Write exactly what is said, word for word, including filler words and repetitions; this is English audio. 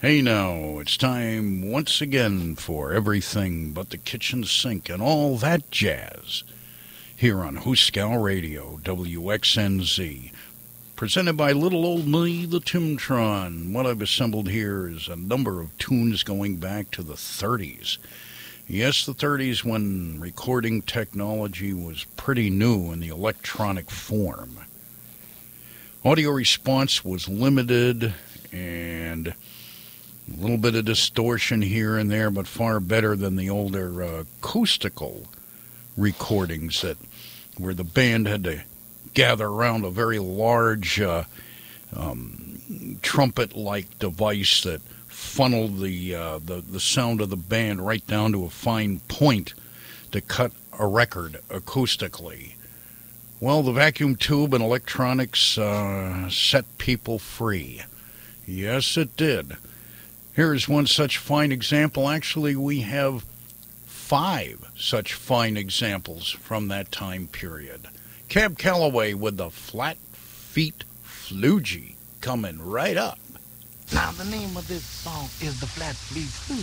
Hey now, it's time once again for everything but the kitchen sink and all that jazz. Here on Hooskow Radio, W X N Z. Presented by little old me, the Timtron. What I've assembled here is a number of tunes going back to the thirties. Yes, the thirties when recording technology was pretty new in the electronic form. Audio response was limited and a little bit of distortion here and there, but far better than the older uh, acoustical recordings that where the band had to gather around a very large uh, um, trumpet-like device that funneled the, uh, the the sound of the band right down to a fine point to cut a record acoustically. Well, the vacuum tube and electronics uh, set people free. Yes, it did. Here's one such fine example. Actually, we have five such fine examples from that time period. Cab Calloway with the Flat Feet Floogie coming right up. Now, the name of this song is the Flat Feet Floogie.